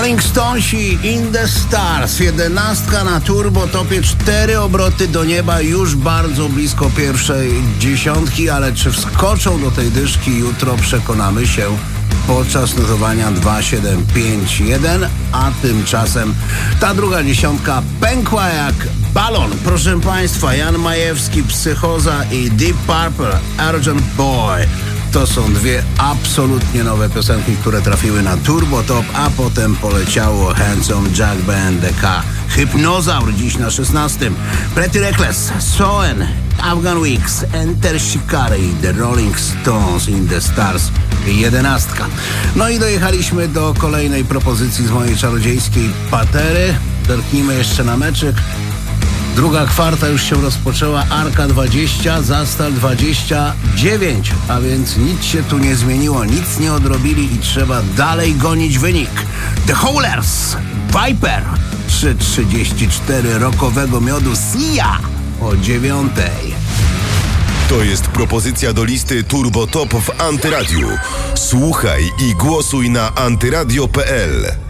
Rolling Stonesi In The Stars, 11 na Turbo Topie, 4 obroty do nieba, już bardzo blisko pierwszej dziesiątki, ale czy wskoczą do tej dyszki jutro, przekonamy się podczas notowania 2,751, a tymczasem ta druga dziesiątka pękła jak balon. Proszę Państwa, Jan Majewski, Psychoza i Deep Purple, Urgent Boy. To są dwie absolutnie nowe piosenki, które trafiły na Turbo Top, a potem poleciało Handsome Jack BNDK. Hypnozaur dziś na 16. Pretty Reckless, Soen, Afghan Wigs, Enter Shikari, The Rolling Stones In The Stars, 11. No i dojechaliśmy do kolejnej propozycji z mojej czarodziejskiej patery. Zerknijmy jeszcze na meczyk. Druga kwarta już się rozpoczęła, Arka 20, Zastal 29, a więc nic się tu nie zmieniło, nic nie odrobili i trzeba dalej gonić wynik. The Howlers, Viper, 3,34 rockowego miodu, Sia o 9. To jest propozycja do listy Turbo Top w Antyradiu. Słuchaj i głosuj na antyradio.pl.